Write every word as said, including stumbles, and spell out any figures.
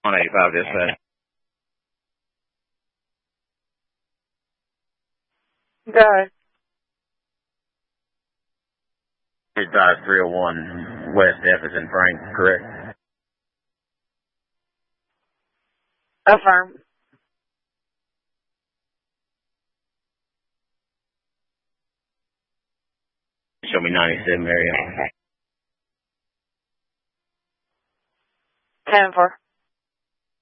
one eighty-five dispatch. Go. Advise three oh one West Jefferson Frank, correct? Affirm. Show me ninety-seven area. ten four.